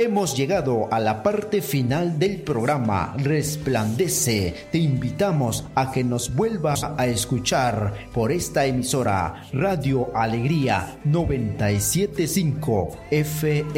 Hemos llegado a la parte final del programa Resplandece. Te invitamos a que nos vuelvas a escuchar por esta emisora Radio Alegría 97.5 FM.